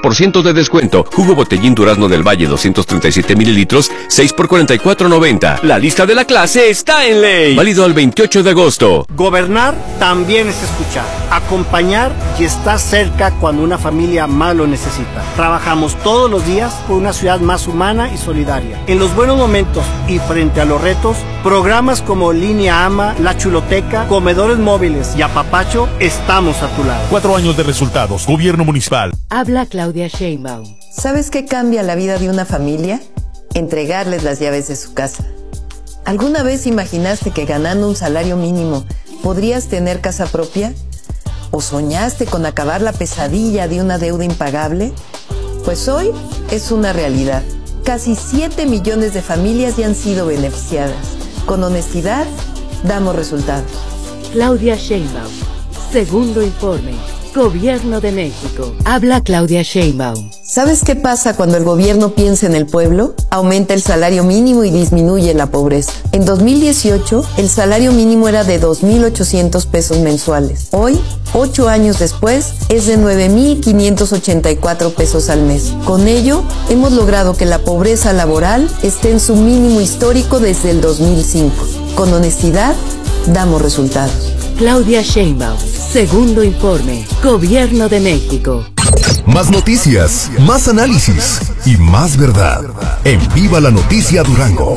50% de descuento. Jugo Botellín Durazno del Valle 237 mililitros, 6 por 44.90. La lista de la clase está en ley. Válido al 28 de agosto. Gobernar también es escuchar, acompañar y estar cerca cuando una familia más lo necesita. Trabajamos todos los días por una ciudad más humana y solidaria. En los buenos momentos y frente a los retos, programas como Línea AMA, La Chuloteca, Comedores Móviles y Apapacho, estamos a tu lado. 4 años de resultados. Gobierno municipal. Habla Claudia Sheinbaum. ¿Sabes qué cambia la vida de una familia? Entregarles las llaves de su casa. ¿Alguna vez imaginaste que ganando un salario mínimo podrías tener casa propia? ¿O soñaste con acabar la pesadilla de una deuda impagable? Pues hoy es una realidad. Casi 7 millones de familias ya han sido beneficiadas. Con honestidad, damos resultados. Claudia Sheinbaum. Segundo informe. Gobierno de México. Habla Claudia Sheinbaum. ¿Sabes qué pasa cuando el gobierno piensa en el pueblo? Aumenta el salario mínimo y disminuye la pobreza. En 2018, el salario mínimo era de 2,800 pesos mensuales. Hoy, 8 años después, es de 9,584 pesos al mes. Con ello, hemos logrado que la pobreza laboral esté en su mínimo histórico desde el 2005. Con honestidad, damos resultados. Claudia Sheinbaum. Segundo informe. Gobierno de México. Más noticias, más análisis y más verdad. En Viva la Noticia Durango.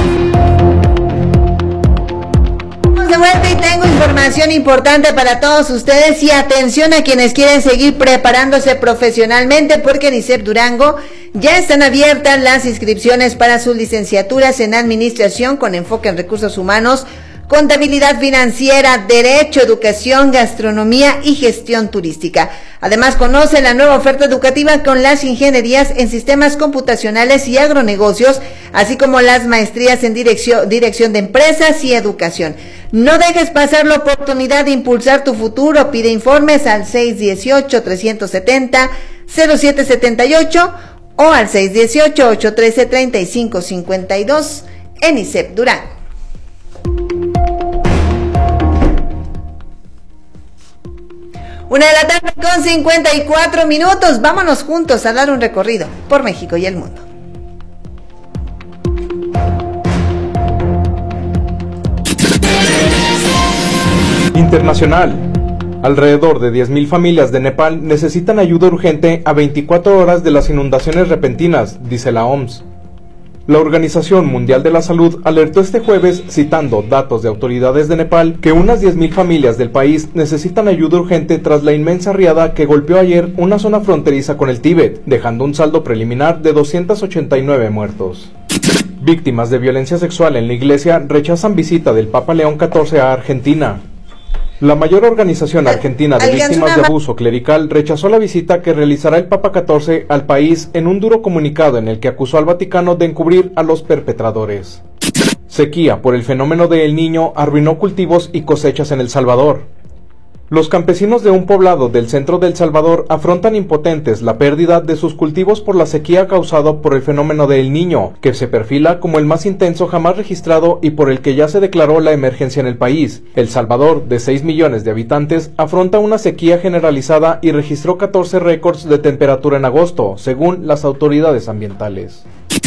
De vuelta y tengo información importante para todos ustedes y atención a quienes quieren seguir preparándose profesionalmente porque en ISEP Durango ya están abiertas las inscripciones para sus licenciaturas en Administración con enfoque en Recursos Humanos, Contabilidad Financiera, Derecho, Educación, Gastronomía y Gestión Turística. Además, conoce la nueva oferta educativa con las ingenierías en Sistemas Computacionales y Agronegocios, así como las maestrías en Dirección de Empresas y Educación. No dejes pasar la oportunidad de impulsar tu futuro. Pide informes al 618-370-0778 o al 618-813-3552 en ISEP Durango. Una de la tarde con 54 minutos. Vámonos juntos a dar un recorrido por México y el mundo. Internacional. Alrededor de 10,000 familias de Nepal necesitan ayuda urgente a 24 horas de las inundaciones repentinas, dice la OMS. La Organización Mundial de la Salud alertó este jueves, citando datos de autoridades de Nepal, que unas 10,000 familias del país necesitan ayuda urgente tras la inmensa riada que golpeó ayer una zona fronteriza con el Tíbet, dejando un saldo preliminar de 289 muertos. Víctimas de violencia sexual en la iglesia rechazan visita del Papa León XIV a Argentina. La mayor organización argentina de víctimas de abuso clerical rechazó la visita que realizará el Papa XIV al país en un duro comunicado en el que acusó al Vaticano de encubrir a los perpetradores. Sequía por el fenómeno de El Niño arruinó cultivos y cosechas en El Salvador. Los campesinos de un poblado del centro de El Salvador afrontan impotentes la pérdida de sus cultivos por la sequía causada por el fenómeno de El Niño, que se perfila como el más intenso jamás registrado y por el que ya se declaró la emergencia en el país. El Salvador, de 6 millones de habitantes, afronta una sequía generalizada y registró 14 récords de temperatura en agosto, según las autoridades ambientales.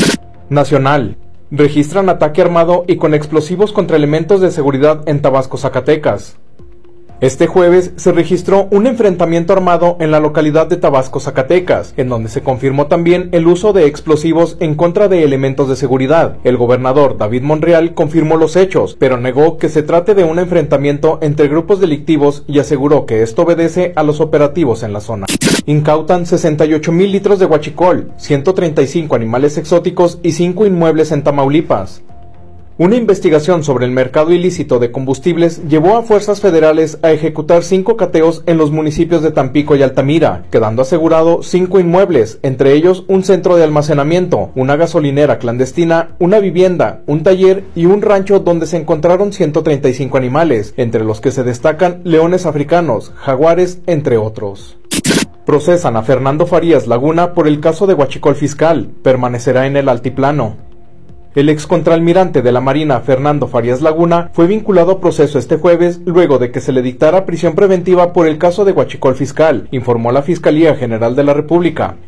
Nacional. Registran ataque armado y con explosivos contra elementos de seguridad en Tabasco, Zacatecas. Este jueves se registró un enfrentamiento armado en la localidad de Tabasco, Zacatecas, en donde se confirmó también el uso de explosivos en contra de elementos de seguridad. El gobernador David Monreal confirmó los hechos, pero negó que se trate de un enfrentamiento entre grupos delictivos y aseguró que esto obedece a los operativos en la zona. Incautan 68,000 litros de huachicol, 135 animales exóticos y 5 inmuebles en Tamaulipas. Una investigación sobre el mercado ilícito de combustibles llevó a fuerzas federales a ejecutar 5 cateos en los municipios de Tampico y Altamira, quedando asegurado 5 inmuebles, entre ellos un centro de almacenamiento, una gasolinera clandestina, una vivienda, un taller y un rancho donde se encontraron 135 animales, entre los que se destacan leones africanos, jaguares, entre otros. Procesan a Fernando Farías Laguna por el caso de huachicol fiscal, permanecerá en el altiplano. El excontralmirante de la Marina, Fernando Farías Laguna, fue vinculado a proceso este jueves luego de que se le dictara prisión preventiva por el caso de huachicol fiscal, informó la Fiscalía General de la República.